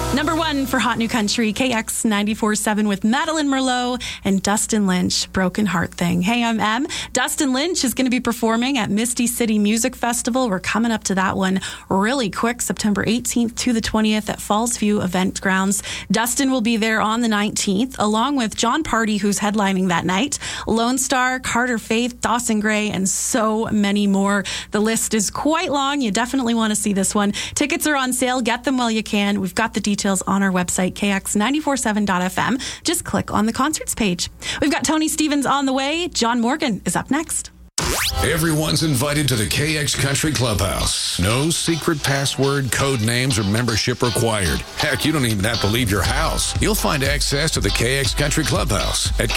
Number 1 for Hot New Country, KX 94.7 with Madeline Merlot and Dustin Lynch, Broken Heart Thing. Hey, I'm Em. Dustin Lynch is going to be performing at Misty City Music Festival. We're coming up to that one really quick, September 18th to the 20th at Falls View Event Grounds. Dustin will be there on the 19th, along with John Party, who's headlining that night, Lone Star, Carter Faith, Dawson Gray, and so many more. The list is quite long. You definitely want to see this one. Tickets are on sale. Get them while you can. We've got the details on our website, kx947.fm. Just click on the concerts page. We've got Tony Stevens on the way. John Morgan is up next. Everyone's invited to the KX Country Clubhouse. No secret password, code names, or membership required. Heck, you don't even have to leave your house. You'll find access to the KX Country Clubhouse at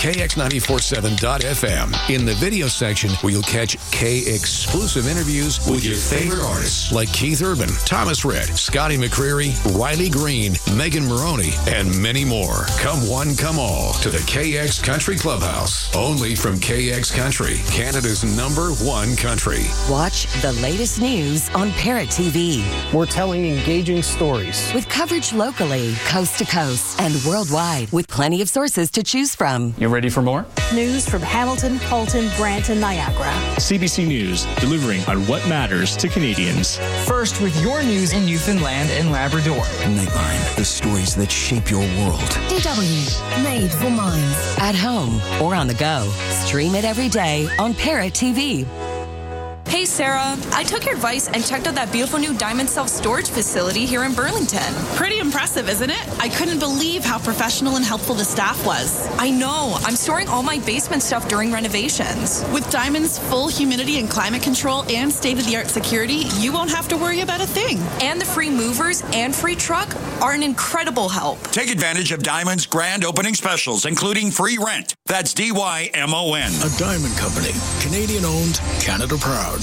kx947.fm. In the video section, where you'll catch K-exclusive interviews with your favorite artists like Keith Urban, Thomas Rhett, Scotty McCreery, Riley Green, Megan Maroney, and many more. Come one, come all to the KX Country Clubhouse. Only from KX Country, Canada's #1 country. Watch the latest news on Parrot TV. We're telling engaging stories with coverage locally, coast to coast, and worldwide, with plenty of sources to choose from. You ready for more? News from Hamilton, Halton, Brant, and Niagara. CBC News, delivering on what matters to Canadians. First with your news in Newfoundland and Labrador. Nightline, the stories that shape your world. DW, made for minds. At home or on the go. Stream it every day on Parrot TV. Hey, Sarah. I took your advice and checked out that beautiful new Diamond self-storage facility here in Burlington. Pretty impressive, isn't it? I couldn't believe how professional and helpful the staff was. I know. I'm storing all my basement stuff during renovations. With Diamond's full humidity and climate control and state-of-the-art security, you won't have to worry about a thing. And the free movers and free truck are an incredible help. Take advantage of Diamond's grand opening specials, including free rent. That's DYMON. A Diamond Company. Canadian owned, Canada proud.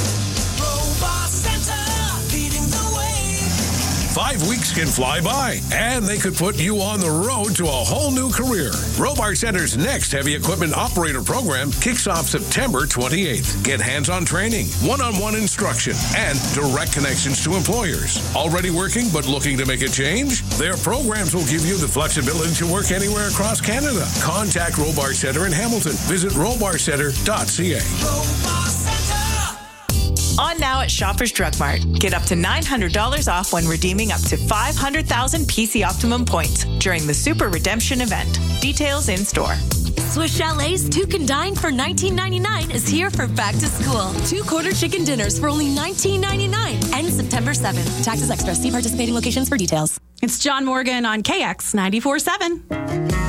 5 weeks can fly by, and they could put you on the road to a whole new career. Robar Center's next heavy equipment operator program kicks off September 28th. Get hands-on training, one-on-one instruction, and direct connections to employers. Already working but looking to make a change? Their programs will give you the flexibility to work anywhere across Canada. Contact Robar Center in Hamilton. Visit robarcenter.ca. On now at Shoppers Drug Mart. Get up to $900 off when redeeming up to 500,000 PC Optimum points during the Super Redemption event. Details in store. Swiss Chalet's Two Can Dine for $19.99 is here for back to school. 2 quarter chicken dinners for only $19.99. Ends September 7th. Taxes extra. See participating locations for details. It's John Morgan on KX 94.7.